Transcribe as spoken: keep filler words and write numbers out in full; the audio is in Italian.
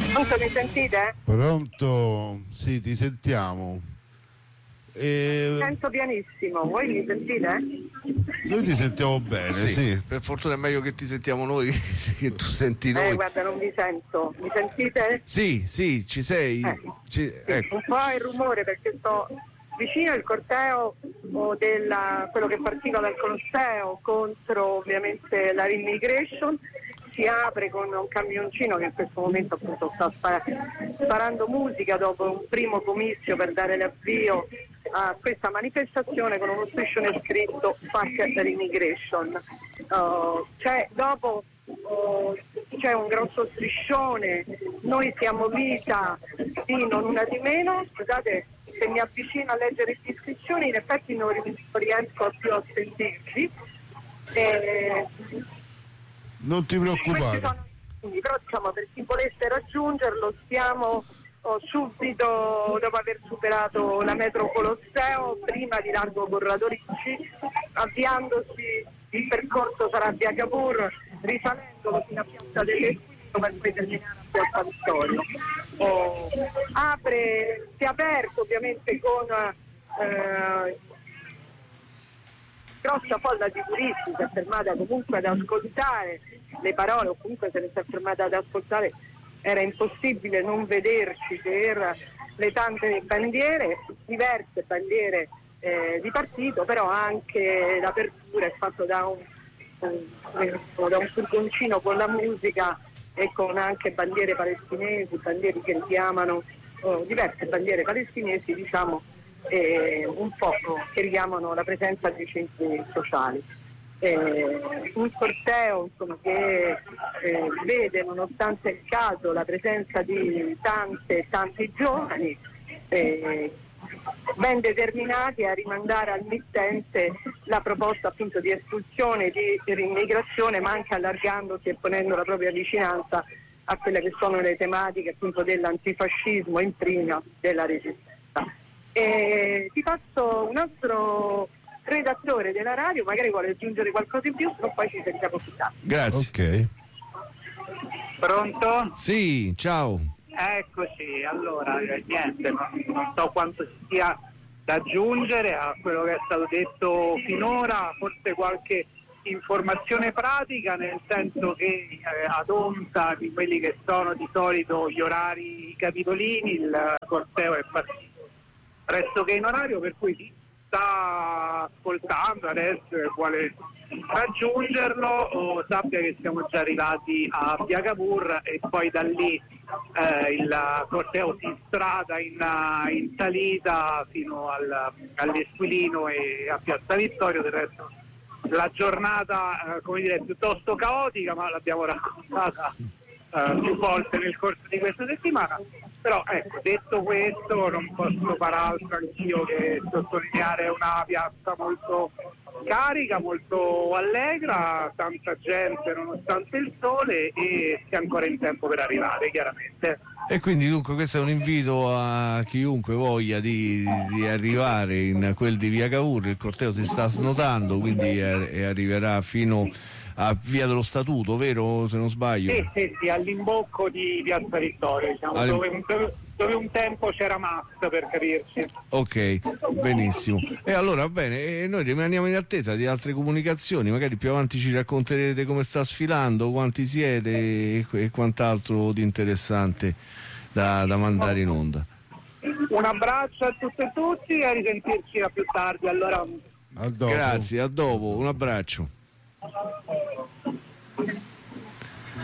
Pronto, mi sentite? Pronto? Sì, ti sentiamo. E... Sento pianissimo, voi mi sentite? Noi ti sentiamo bene, sì. sì. Per fortuna è meglio che ti sentiamo noi che tu senti noi. Eh, guarda, non vi sento. Mi sentite? Sì, sì, ci sei? Eh, ci... sì, ecco. un po' il rumore perché sto vicino al corteo della, quello che partiva dal Colosseo contro ovviamente la Immigration. Si apre con un camioncino che in questo momento appunto sta sparando musica dopo un primo comizio per dare l'avvio a questa manifestazione con uno striscione scritto Fuck the Immigration. Uh, cioè, dopo uh, c'è un grosso striscione, noi siamo vita di non una di meno, scusate se mi avvicino a leggere le iscrizioni, in effetti non riesco più a sentirci. Eh, Non ti preoccupare. Sono, però diciamo, per chi volesse raggiungerlo stiamo oh, subito dopo aver superato la metro Colosseo, prima di Largo Corradorici, avviandosi il percorso sarà via Cavour, risalendolo fino a Piazza dell'Equilibrio per poi terminare a Piazza Vittorio. Oh, apre, si è aperto ovviamente con eh, grossa folla di turisti, si è fermata comunque ad ascoltare le parole, o comunque se ne si è fermata ad ascoltare, era impossibile non vederci per le tante bandiere, diverse bandiere eh, di partito, però anche l'apertura è fatta da un, un, da un furgoncino con la musica e con anche bandiere palestinesi, bandiere che richiamano oh, diverse bandiere palestinesi, diciamo, eh, un po' che richiamano la presenza dei centri sociali. Eh, un corteo insomma, che eh, vede, nonostante il caso, la presenza di tante e tanti giovani eh, ben determinati a rimandare al mittente la proposta appunto di espulsione, di riimmigrazione, ma anche allargandosi e ponendo la propria vicinanza a quelle che sono le tematiche appunto dell'antifascismo in prima della resistenza. E ti passo un altro redattore della radio, magari vuole aggiungere qualcosa in più, però poi ci sentiamo più tardi. Grazie. Ok. Pronto? Sì, ciao. Eccoci, allora eh, niente, non, non so quanto sia da aggiungere a quello che è stato detto finora, forse qualche informazione pratica, nel senso che eh, ad onta di quelli che sono di solito gli orari capitolini, il corteo è partito pressoché in orario, per cui chi sta ascoltando adesso e vuole raggiungerlo o sappia che siamo già arrivati a via Cavour e poi da lì eh, il corteo si strada in, in salita fino al, all'Esquilino e a Piazza Vittorio. Del resto la giornata eh, come dire, è piuttosto caotica, ma l'abbiamo raccontata eh, più volte nel corso di questa settimana. Però ecco, detto questo, non posso far altro anch'io che sottolineare una piazza molto carica, molto allegra, tanta gente nonostante il sole, e si è ancora in tempo per arrivare, chiaramente. E quindi dunque questo è un invito a chiunque voglia di, di arrivare in quel di via Cavour. Il corteo si sta snodando, quindi è, è arriverà fino a via dello Statuto, vero, se non sbaglio? Sì, sì, sì, all'imbocco di Piazza Vittorio, diciamo, All... dove, un, dove un tempo c'era Massa, per capirci. Ok, benissimo. E allora bene, e noi rimaniamo in attesa di altre comunicazioni, magari più avanti ci racconterete come sta sfilando, quanti siete e, e quant'altro di interessante da, da mandare in onda. Un abbraccio a tutte e tutti e a risentirci a più tardi. Allora, A dopo. Grazie, a dopo, un abbraccio.